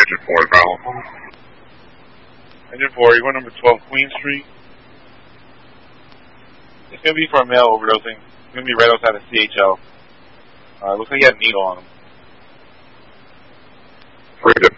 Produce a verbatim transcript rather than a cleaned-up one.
Engine four, Valve. Engine four, you go number twelve, Queen Street. It's going to be for a male overdosing. It's going to be right outside of C H L. Uh, looks like he had a needle on him. Frida